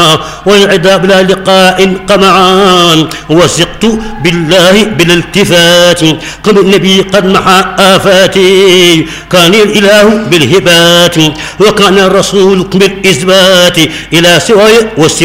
والعذاب لا لقاء قمعان. وثقت بالله بلا التفات قبل النبي قد محى آفاتي. كان الإله بالهبات وكان الرسول بالإثبات إلى سواي